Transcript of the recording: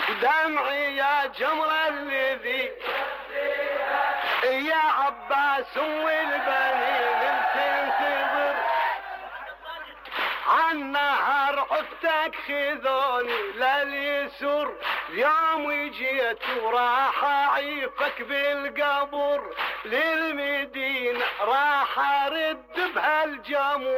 دمعي يا جمر الذي يا عباس والبنين تنتظر عالنهر عفتك خذوني لليسر يوم جيت وراح اعيفك بالقبر للمدينة راح ارد بهالجمر